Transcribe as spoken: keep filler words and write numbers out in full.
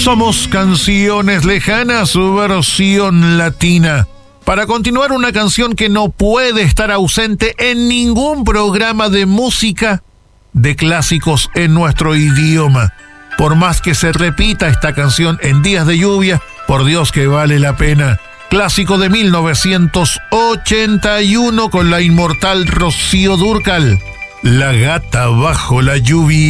Somos Canciones Lejanas, su versión latina. Para continuar, una canción que no puede estar ausente en ningún programa de música de clásicos en nuestro idioma. Por más que se repita esta canción en días de lluvia, por Dios que vale la pena. Clásico de mil novecientos ochenta y uno con la inmortal Rocío Dúrcal, La gata bajo la lluvia.